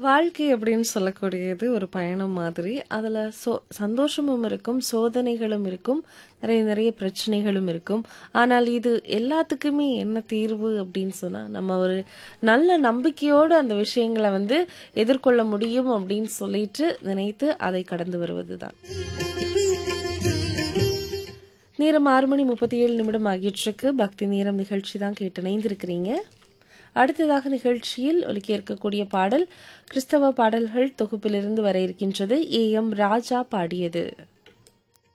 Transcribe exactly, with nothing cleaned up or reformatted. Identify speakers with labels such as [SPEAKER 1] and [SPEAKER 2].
[SPEAKER 1] வாழ்க்கை அப்படின்னு சொல்லக்கூடியது ஒரு பயணம் மாதிரி. அதில சோ சந்தோஷமும் இருக்கும், சோதனைகளும் இருக்கும், நிறைய நிறைய பிரச்சனைகளும் இருக்கும். ஆனால் இது எல்லாத்துக்குமே என்ன தீர்வு அப்படின்னு சொன்னா, நம்ம ஒரு நல்ல நம்பிக்கையோடு அந்த விஷயங்கள வந்து எதிர்கொள்ள முடியும் அப்படின்னு சொல்லிட்டு நினைத்து அதை கடந்து வருவது தான். நேரம் ஆறு மணி முப்பத்தி ஏழு நிமிடம் ஆகியிட்டிருக்கு. பக்தி நேரம் நிகழ்ச்சி தான் கேட்டு இணைந்திருக்கிறீங்க. அடுத்ததாக நிகழ்ச்சியில் ஒலிக்க இருக்கக்கூடிய பாடல் கிறிஸ்தவ பாடல்கள் தொகுப்பிலிருந்து வர இருக்கின்றது. ஏ எம் ராஜா பாடியது.